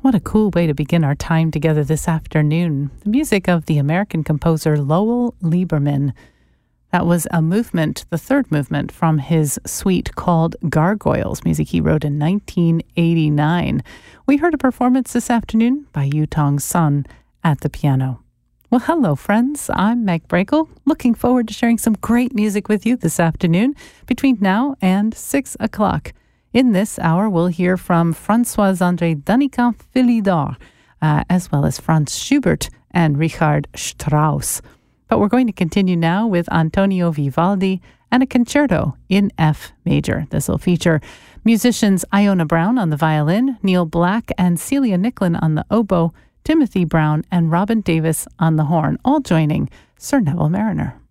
What a cool way to begin our time together this afternoon. The music of the American composer Lowell Lieberman. That was a movement, the third movement from his suite called Gargoyles, music he wrote in 1989. We heard a performance this afternoon by Yutong Sun at the piano. Well, hello, friends. I'm Meg Brakel, looking forward to sharing some great music with you this afternoon between now and 6 o'clock. In this hour, we'll hear from François-André Danican-Philidor, as well as Franz Schubert and Richard Strauss. But we're going to continue now with Antonio Vivaldi and a concerto in F major. This will feature musicians Iona Brown on the violin, Neil Black and Celia Nicklin on the oboe, Timothy Brown and Robin Davis on the horn, all joining Sir Neville Mariner.